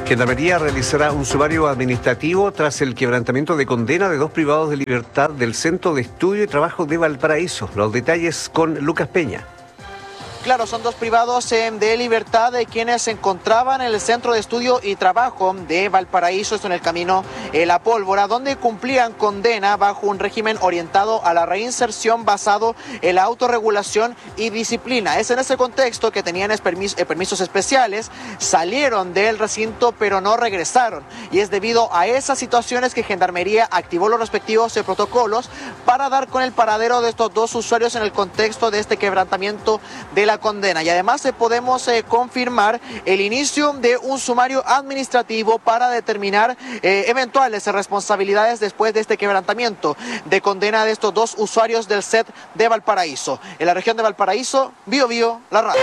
Gendarmería realizará un sumario administrativo tras el quebrantamiento de condena de 2 privados de libertad del Centro de Estudio y Trabajo de Valparaíso. Los detalles con Lucas Peña. Claro, son 2 privados de libertad de quienes se encontraban en el Centro de Estudio y Trabajo de Valparaíso, esto en el camino La Pólvora, donde cumplían condena bajo un régimen orientado a la reinserción basado en la autorregulación y disciplina. Es en ese contexto que tenían permisos especiales, salieron del recinto pero no regresaron. Y es debido a esas situaciones que Gendarmería activó los respectivos protocolos para dar con el paradero de estos 2 usuarios en el contexto de este quebrantamiento de la condena. Y además podemos confirmar el inicio de un sumario administrativo para determinar eventuales responsabilidades después de este quebrantamiento de condena de estos 2 usuarios del CET de Valparaíso. En la región de Valparaíso, Bio, la radio.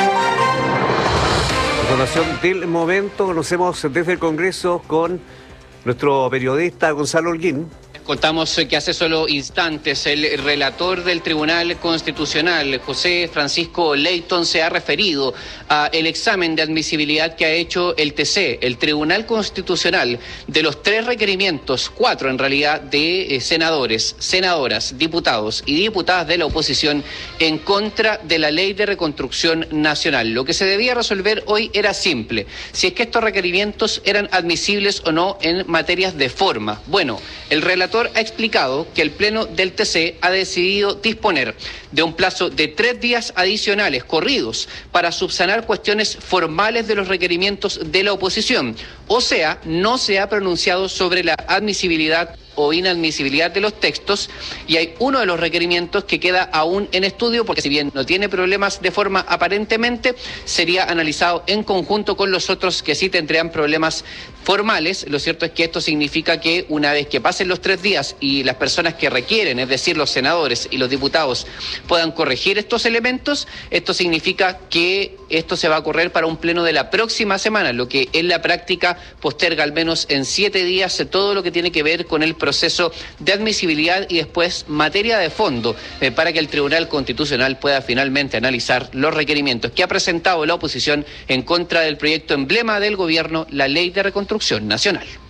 Información del momento, conocemos desde el Congreso con nuestro periodista Gonzalo Holguín. Contamos que hace solo instantes el relator del Tribunal Constitucional, José Francisco Leyton, se ha referido al examen de admisibilidad que ha hecho el TC, el Tribunal Constitucional, de los 3 requerimientos, 4 en realidad, de senadores, senadoras, diputados y diputadas de la oposición en contra de la Ley de Reconstrucción Nacional. Lo que se debía resolver hoy era simple, si es que estos requerimientos eran admisibles o no en materias de forma. Bueno, el relator ha explicado que el Pleno del TC ha decidido disponer de un plazo de 3 días adicionales corridos para subsanar cuestiones formales de los requerimientos de la oposición. O sea, no se ha pronunciado sobre la admisibilidad o inadmisibilidad de los textos, y hay uno de los requerimientos que queda aún en estudio, porque si bien no tiene problemas de forma aparentemente, sería analizado en conjunto con los otros que sí tendrían problemas formales. Lo cierto es que esto significa que una vez que pasen los 3 días y las personas que requieren, es decir, los senadores y los diputados, puedan corregir estos elementos, esto significa que esto se va a correr para un pleno de la próxima semana, lo que en la práctica posterga al menos en 7 días todo lo que tiene que ver con el proceso de admisibilidad y después materia de fondo para que el Tribunal Constitucional pueda finalmente analizar los requerimientos que ha presentado la oposición en contra del proyecto emblema del gobierno, la Ley de Reconstrucción Nacional.